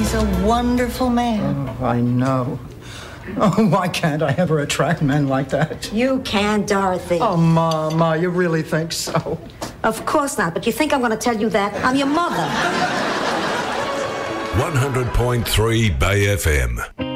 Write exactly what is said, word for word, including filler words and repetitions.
He's a wonderful man. Oh, I know. Oh, why can't I ever attract men like that? You can, Dorothy. Oh, Mama, you really think so? Of course not, but you think I'm going to tell you that? I'm your mother. one hundred point three Bay F M.